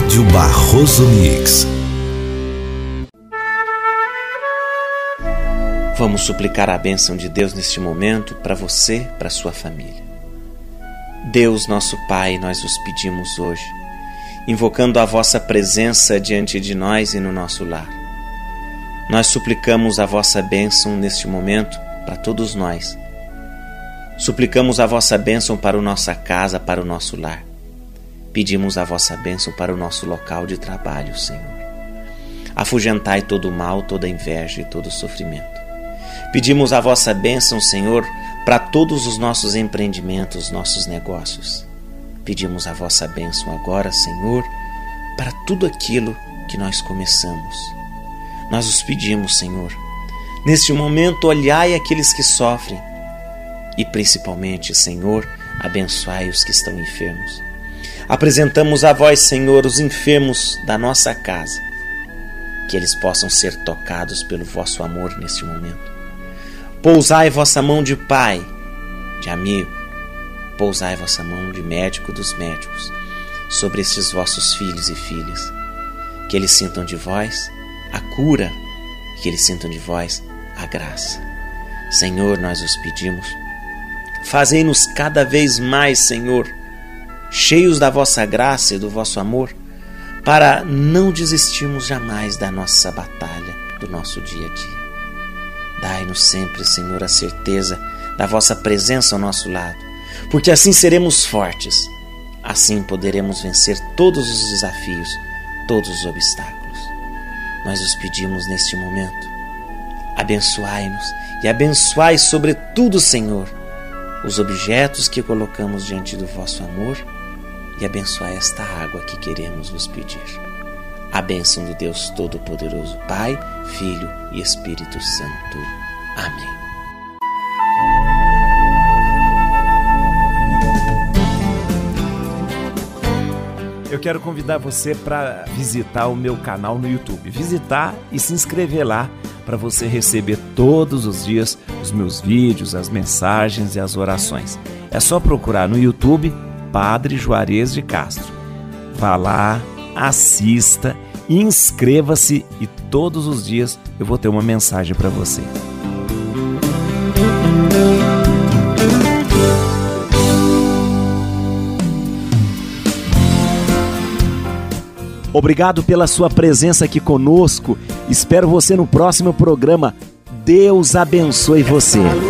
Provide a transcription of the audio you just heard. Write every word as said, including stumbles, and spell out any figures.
Rádio Barroso Mix. Vamos suplicar a bênção de Deus neste momento para você, para sua família. Deus, nosso Pai, nós os pedimos hoje, invocando a vossa presença diante de nós e no nosso lar. Nós suplicamos a vossa bênção neste momento para todos nós. Suplicamos a vossa bênção para a nossa casa, para o nosso lar. Pedimos a vossa bênção para o nosso local de trabalho, Senhor. Afugentai todo o mal, toda inveja e todo sofrimento. Pedimos a vossa bênção, Senhor, para todos os nossos empreendimentos, nossos negócios. Pedimos a vossa bênção agora, Senhor, para tudo aquilo que nós começamos. Nós os pedimos, Senhor. Neste momento, olhai aqueles que sofrem e, principalmente, Senhor, abençoai os que estão enfermos. Apresentamos a vós, Senhor, os enfermos da nossa casa, que eles possam ser tocados pelo vosso amor neste momento. Pousai vossa mão de pai, de amigo, pousai vossa mão de médico dos médicos sobre estes vossos filhos e filhas, que eles sintam de vós a cura, que eles sintam de vós a graça. Senhor, nós os pedimos, fazei-nos cada vez mais, Senhor, cheios da vossa graça e do vosso amor, para não desistirmos jamais da nossa batalha, do nosso dia a dia. Dai-nos sempre, Senhor, a certeza da vossa presença ao nosso lado, porque assim seremos fortes, assim poderemos vencer todos os desafios, todos os obstáculos. Nós os pedimos neste momento, abençoai-nos e abençoai sobretudo, Senhor, os objetos que colocamos diante do vosso amor, e abençoai esta água que queremos vos pedir. A bênção do Deus Todo-Poderoso, Pai, Filho e Espírito Santo. Amém. Eu quero convidar você para visitar o meu canal no YouTube. Visitar e se inscrever lá para você receber todos os dias os meus vídeos, as mensagens e as orações. É só procurar no YouTube Padre Juarez de Castro. Vá lá, assista e inscreva-se e todos os dias eu vou ter uma mensagem para você. Obrigado pela sua presença aqui conosco. Espero você no próximo programa. Deus abençoe você.